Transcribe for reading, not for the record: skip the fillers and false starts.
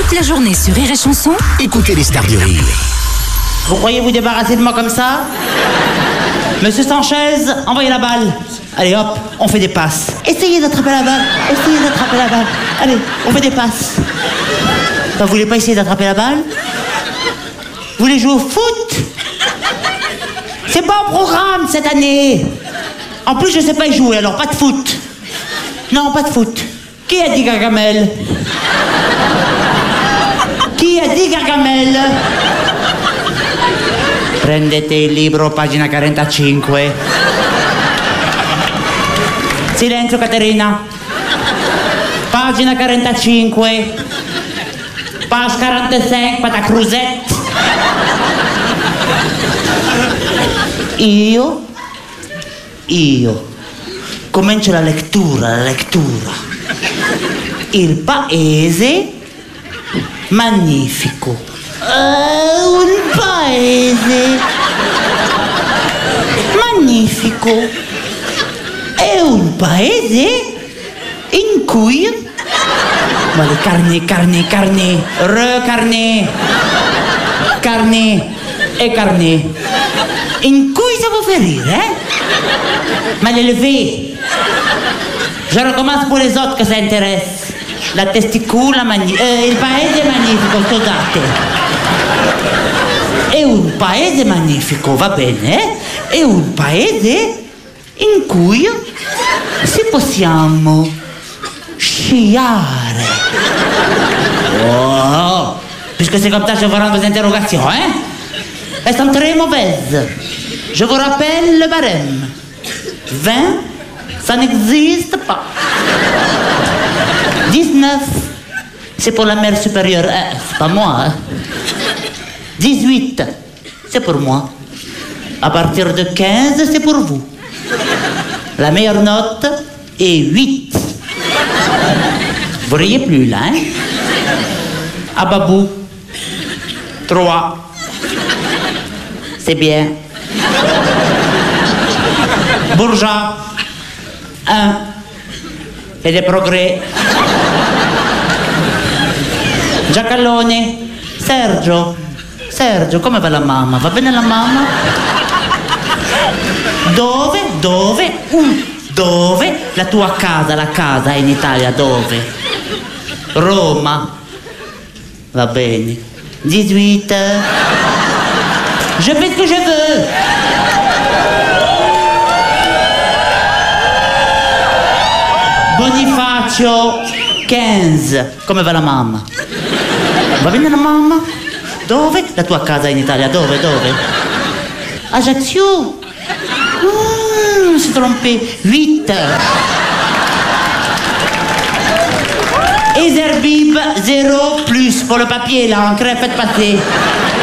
Toute la journée sur Rire et Chanson, Écoutez les stars du rire. Vous croyez vous débarrasser de moi comme ça? Monsieur Sanchez, envoyez la balle. Allez hop, on fait des passes. Essayez d'attraper la balle. Essayez d'attraper la balle. Allez, on fait des passes. Vous voulez pas essayer d'attraper la balle? Vous voulez jouer au foot? C'est pas au programme cette année. En plus, je sais pas y jouer, alors pas de foot. Non, pas de foot. Qui a dit Gargamel? Chi a dit Gargamel? Prendete il libro, pagina 45. Silenzio, Caterina. Pagina 45. Page 45, pata crusette. Io comincio la lettura. Il paese magnifico. Un paese magnifico. È un paese in cui... Vale, carne, carne. In cui ça vous fait rire, hein? Mal élevé. Je recommence pour les autres que ça intéresse. La testicula il paese magnifico, scusate. È un paese magnifico, va bene? È un paese in cui si possiamo sciare. Oh, puisque c'est comme ça, je vais rendre vos interrogations, hein? Elles sont très mauvaises. Je vous rappelle le barème. 20, ça n'existe pas. 19, c'est pour la mère supérieure. C'est pas moi, hein? 18, c'est pour moi. À partir de 15, c'est pour vous. La meilleure note est 8. Vous riez plus, là, hein? Ababou, 3. C'est bien. Bourgeat, 1. C'est des progrès. Giacalone, Sergio, come va la mamma? Va bene la mamma? Dove? La tua casa, la casa in Italia, dove? Roma. Va bene. 18. Je fais ce que je veux. Bonifacio, 15. Come va la mamma? Va bene la mamma? Dove? La tua casa in Italia, dove? Ajaccio. Je me suis trompé. 8. Et Zerbib, 0 plus pour le papier, là, en crème, faites passer.